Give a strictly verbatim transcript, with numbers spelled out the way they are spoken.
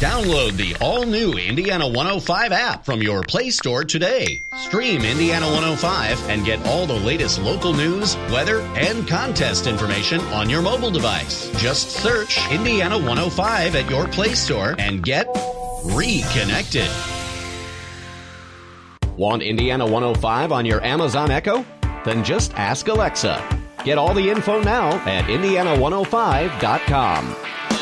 Download the all-new Indiana one oh five app from your Play Store today. Stream Indiana one oh five and get all the latest local news, weather, and contest information on your mobile device. Just search Indiana one oh five at your Play Store and get reconnected. Want Indiana one oh five on your Amazon Echo? Then just ask Alexa. Get all the info now at indiana one oh five dot com.